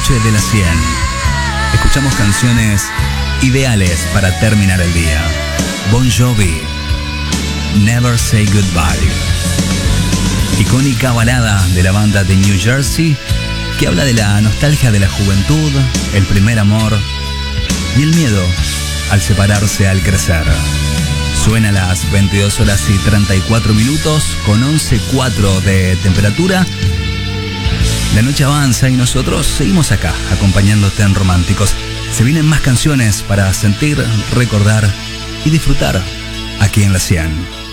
noche de la 100. Escuchamos canciones ideales para terminar el día. Bon Jovi, Never Say Goodbye. Icónica balada de la banda de New Jersey que habla de la nostalgia de la juventud, el primer amor y el miedo al separarse al crecer. Suena a las 22 horas y 34 minutos con 11.4 de temperatura. La noche avanza y nosotros seguimos acá, acompañándote en Románticos. Se vienen más canciones para sentir, recordar y disfrutar aquí en la 100.